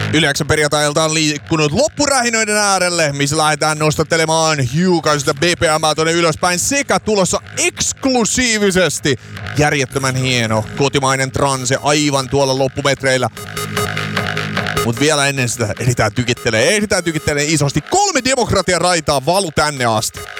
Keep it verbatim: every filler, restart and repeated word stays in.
Yleensä perjantailta on liikkunut loppurähinöiden äärelle, missä lähdetään nostattelemaan hiukan sitä B P M:ää tuonne ylöspäin sekä tulossa eksklusiivisesti järjettömän hieno kotimainen transe aivan tuolla loppumetreillä. Mut vielä ennen sitä ehditään tykittelee, ehditään tykittelee isosti. Kolme demokratian raitaa valu tänne asti.